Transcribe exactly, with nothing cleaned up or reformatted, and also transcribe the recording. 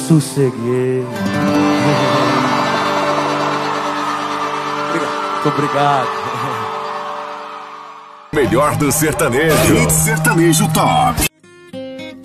sosseguei. Muito obrigado. Melhor do sertanejo. Hit Sertanejo Top.